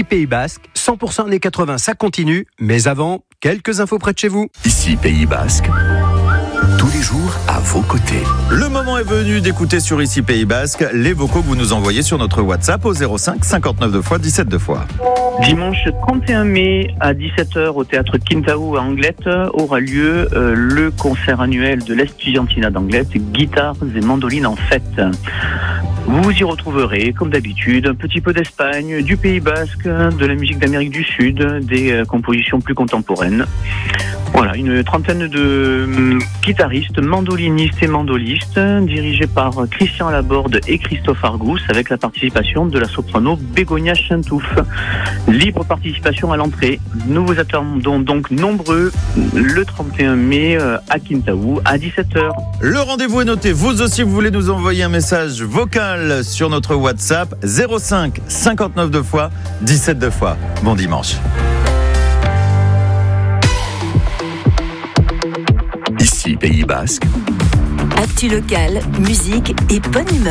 Ici Pays Basque, 100% années 80, ça continue. Mais avant, quelques infos près de chez vous. Ici Pays Basque, tous les jours à vos côtés. Le moment est venu d'écouter sur Ici Pays Basque les vocaux que vous nous envoyez sur notre WhatsApp au 05 59 2 fois 17 2 fois. Dimanche 31 mai à 17h au théâtre Quintaou à Anglette aura lieu le concert annuel de l'Estudiantina d'Anglette, guitares et mandolines en fête. Vous y retrouverez, comme d'habitude, un petit peu d'Espagne, du Pays Basque, de la musique d'Amérique du Sud, des compositions plus contemporaines. Voilà, une trentaine de guitaristes, mandolinistes et mandolistes, dirigés par Christian Laborde et Christophe Argous, avec la participation de la soprano Bégonia Chintouf. Libre participation à l'entrée. Nous vous attendons donc nombreux le 31 mai à Quintaou à 17h. Le rendez-vous est noté. Vous aussi, vous voulez nous envoyer un message vocal sur notre WhatsApp 05 59 2 fois 17 2 fois. Bon dimanche. Ici Pays Basque. Actu local, musique et bonne humeur.